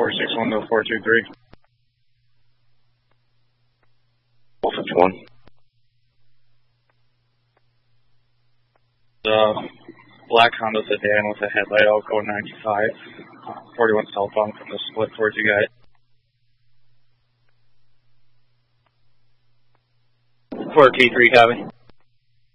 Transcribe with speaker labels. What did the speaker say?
Speaker 1: 461 to 423.
Speaker 2: 451.
Speaker 1: The black Honda sedan with a headlight out code 95. 41 southbound from the split towards you guys. 4T3, copy.